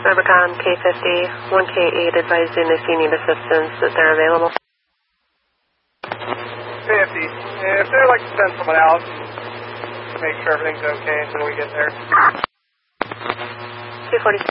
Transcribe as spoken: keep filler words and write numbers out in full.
Rubicon K fifty, one K eight advising if you need assistance that they're available. fifty. If they'd like to send someone out and make sure everything's okay until we get there. two forty.